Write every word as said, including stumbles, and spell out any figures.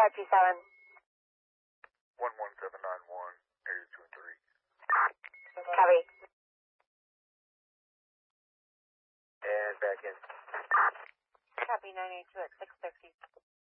five two seven. one one seven nine one, area two and three. Copy. And back in. Copy nine eight two at six fifty.